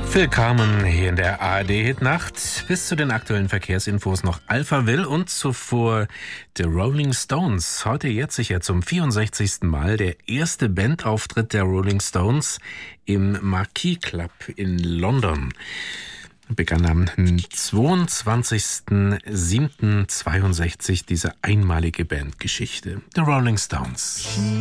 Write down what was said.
Willkommen hier in der ARD-Hitnacht. Bis zu den aktuellen Verkehrsinfos noch Alphaville und zuvor The Rolling Stones. Heute jährt sich ja zum 64. Mal der erste Bandauftritt der Rolling Stones im Marquis Club in London. Begann am 22.07.62 diese einmalige Bandgeschichte. The Rolling Stones.